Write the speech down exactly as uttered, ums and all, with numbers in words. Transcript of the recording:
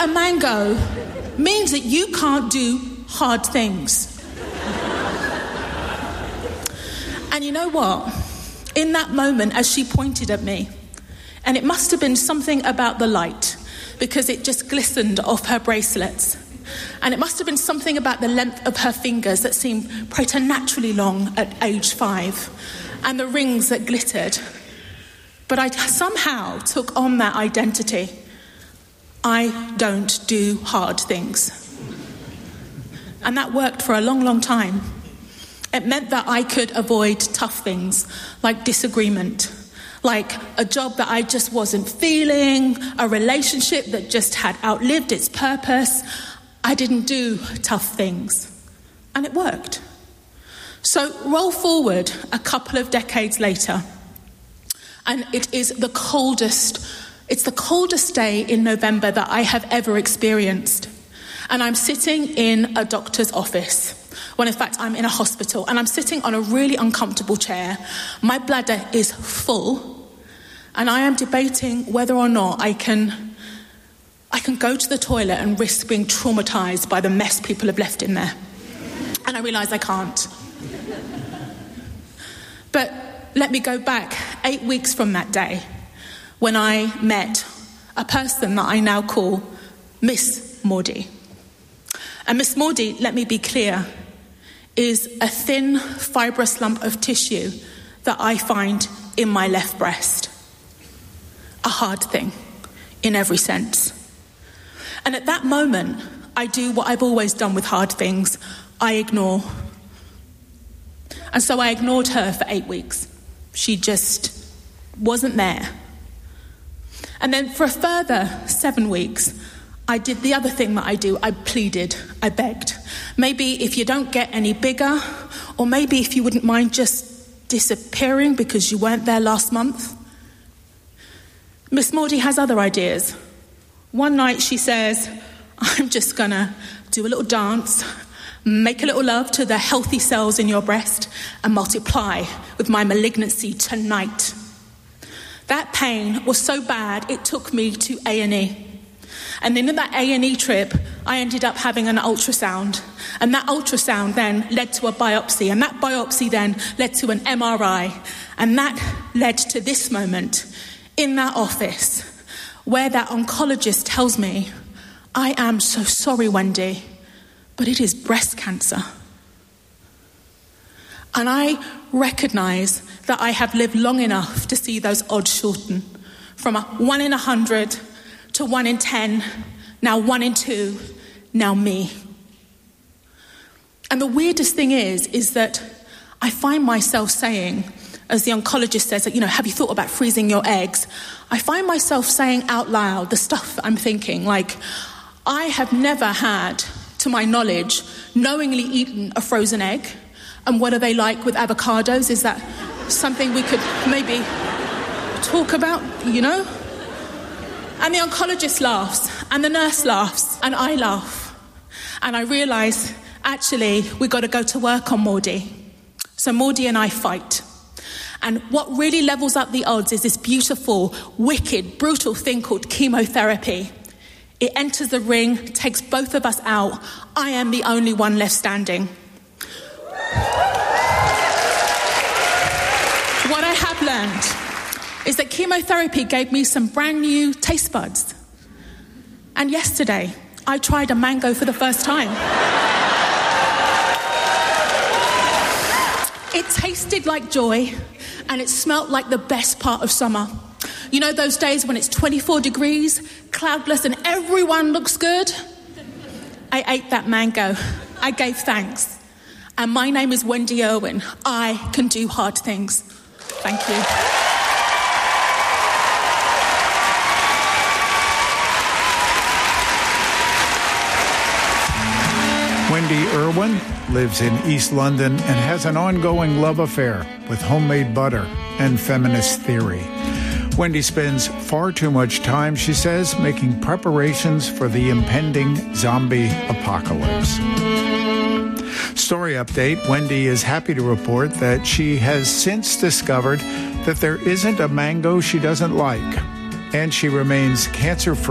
a mango means that you can't do hard things. And you know what? In that moment, as she pointed at me, and it must have been something about the light, because it just glistened off her bracelets. And it must have been something about the length of her fingers that seemed preternaturally long at age five, and the rings that glittered. But I somehow took on that identity. I don't do hard things. And that worked for a long, long time. It meant that I could avoid tough things like disagreement, like a job that I just wasn't feeling, a relationship that just had outlived its purpose. I didn't do tough things. And it worked. So roll forward a couple of decades later, and it is the coldest, it's the coldest day in November that I have ever experienced. And I'm sitting in a doctor's office. Well, in fact, I'm in a hospital, and I'm sitting on a really uncomfortable chair. My bladder is full, and I am debating whether or not I can, I can go to the toilet and risk being traumatised by the mess people have left in there. And I realise I can't. But let me go back eight weeks from that day when I met a person that I now call Miss Maudie. And Miss Maudie, let me be clear, is a thin, fibrous lump of tissue that I find in my left breast. A hard thing, in every sense. And at that moment, I do what I've always done with hard things. I ignore. And so I ignored her for eight weeks. She just wasn't there. And then for a further seven weeks, I did the other thing that I do. I pleaded, I begged. Maybe if you don't get any bigger, or maybe if you wouldn't mind just disappearing because you weren't there last month. Miss Maudie has other ideas. One night she says, I'm just gonna do a little dance, make a little love to the healthy cells in your breast, and multiply with my malignancy tonight. That pain was so bad, it took me to A and E. And then in that A and E trip, I ended up having an ultrasound. And that ultrasound then led to a biopsy. And that biopsy then led to an M R I. And that led to this moment in that office where that oncologist tells me, I am so sorry, Wendy, but it is breast cancer. And I recognise that I have lived long enough to see those odds shorten from a one in a hundred to one in ten, now one in two, now me. And the weirdest thing is, is that I find myself saying, as the oncologist says, you know, have you thought about freezing your eggs? I find myself saying out loud the stuff that I'm thinking, like, I have never had, to my knowledge, knowingly eaten a frozen egg. And what are they like with avocados? Is that something we could maybe talk about, you know? And the oncologist laughs, and the nurse laughs, and I laugh. And I realise, actually, we've got to go to work on Maudie. So Maudie and I fight. And what really levels up the odds is this beautiful, wicked, brutal thing called chemotherapy. It enters the ring, takes both of us out. I am the only one left standing. What I have learned is that chemotherapy gave me some brand new taste buds. And yesterday, I tried a mango for the first time. It tasted like joy, and it smelt like the best part of summer. You know those days when it's twenty-four degrees, cloudless, and everyone looks good? I ate that mango. I gave thanks. And my name is Wendy Irwin. I can do hard things. Thank you. Wendy Irwin lives in East London and has an ongoing love affair with homemade butter and feminist theory. Wendy spends far too much time, she says, making preparations for the impending zombie apocalypse. Story update, Wendy is happy to report that she has since discovered that there isn't a mango she doesn't like, and she remains cancer-free